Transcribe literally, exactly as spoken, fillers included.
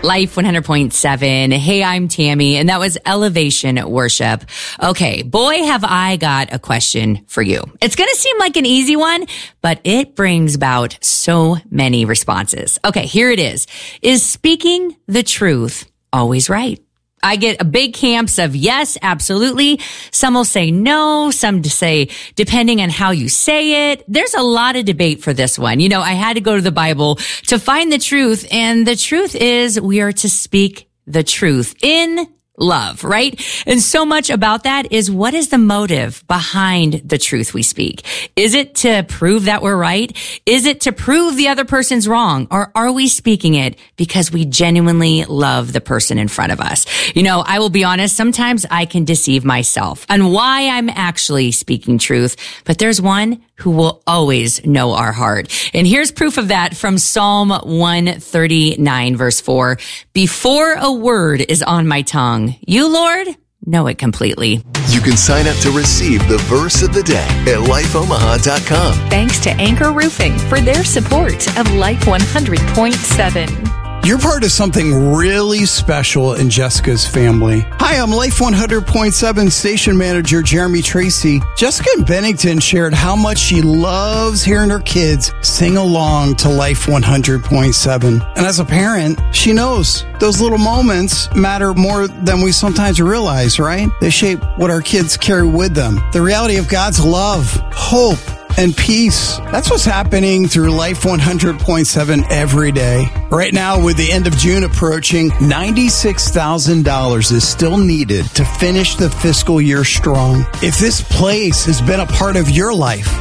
Life one hundred point seven. Hey, I'm Tammy, and that was Elevation Worship. Okay, boy, have I got a question for you. It's going to seem like an easy one, but it brings about so many responses. Okay, here it is. Is speaking the truth always right? I get a big camps of yes, absolutely. Some will say no. Some to say depending on how you say it. There's a lot of debate for this one. You know, I had to go to the Bible to find the truth. And the truth is we are to speak the truth in love, right? And so much about that is what is the motive behind the truth we speak? Is it to prove that we're right? Is it to prove the other person's wrong? Or are we speaking it because we genuinely love the person in front of us? You know, I will be honest, sometimes I can deceive myself on why I'm actually speaking truth, but there's one who will always know our heart. And here's proof of that from Psalm one thirty-nine, verse four. Before a word is on my tongue, you, Lord, know it completely. You can sign up to receive the verse of the day at life omaha dot com. Thanks to Anchor Roofing for their support of Life one hundred point seven. You're part of something really special in Jessica's family. Hi, I'm Life one hundred point seven station manager Jeremy Tracy. Jessica in Bennington shared how much she loves hearing her kids sing along to Life one hundred point seven. And as a parent, she knows those little moments matter more than we sometimes realize, right? They shape what our kids carry with them. The reality of God's love, hope, and peace. That's what's happening through Life one hundred point seven every day. Right now, with the end of June approaching, ninety-six thousand dollars is still needed to finish the fiscal year strong. If this place has been a part of your life,